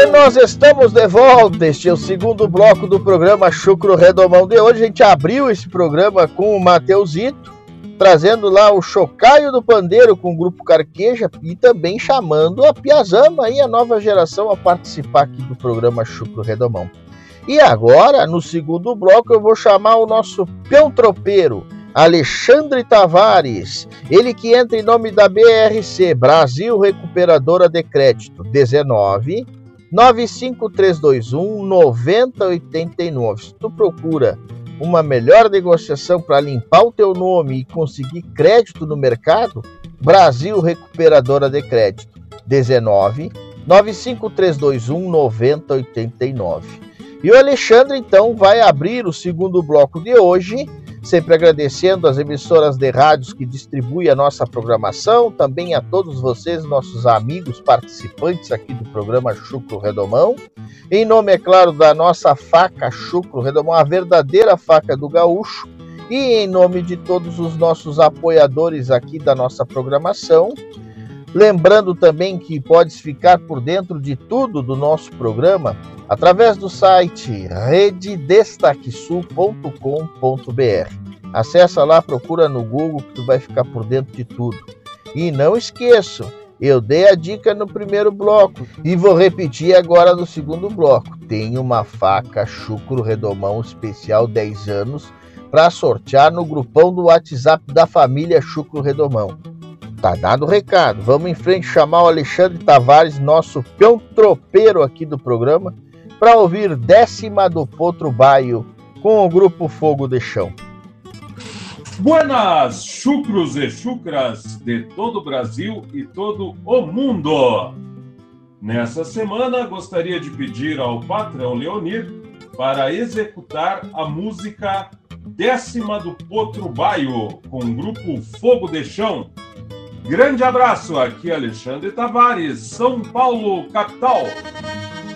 E nós estamos de volta. Este é o segundo bloco do programa Chucro Redomão de hoje. A gente abriu esse programa com o Mateusito, trazendo lá o Chocaio do Pandeiro com o Grupo Carqueja e também chamando a Piazama e a nova geração a participar aqui do programa Chucro Redomão. E agora, no segundo bloco, eu vou chamar o nosso peão tropeiro, Alexandre Tavares, ele que entra em nome da BRC, Brasil Recuperadora de Crédito, 19 95321 9089. Se tu procura uma melhor negociação para limpar o teu nome e conseguir crédito no mercado, Brasil Recuperadora de Crédito, 19 95321 9089. E o Alexandre, então, vai abrir o segundo bloco de hoje, sempre agradecendo as emissoras de rádios que distribuem a nossa programação, também a todos vocês, nossos amigos participantes aqui do programa Chucro Redomão. Em nome, é claro, da nossa faca Chucro Redomão, a verdadeira faca do gaúcho, e em nome de todos os nossos apoiadores aqui da nossa programação. Lembrando também que podes ficar por dentro de tudo do nosso programa através do site rededestaquesul.com.br. Acessa lá, procura no Google que tu vai ficar por dentro de tudo. E não esqueçam, eu dei a dica no primeiro bloco e vou repetir agora no segundo bloco. Tem uma faca Chucro Redomão especial 10 anos para sortear no grupão do WhatsApp da família Chucro Redomão. Tá dado o recado. Vamos em frente chamar o Alexandre Tavares, nosso peão tropeiro aqui do programa, para ouvir Décima do Potro Baio com o Grupo Fogo de Chão. Buenas, chucros e chucras de todo o Brasil e todo o mundo! Nessa semana, gostaria de pedir ao patrão Leonir para executar a música Décima do Potro Baio com o Grupo Fogo de Chão. Grande abraço, aqui Alexandre Tavares, São Paulo, capital.